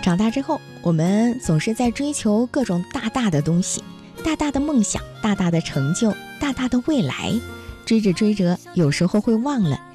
长大之后，我们总是在追求各种大大的东西，大大的梦想，大大的成就，大大的未来。追着追着，有时候会忘了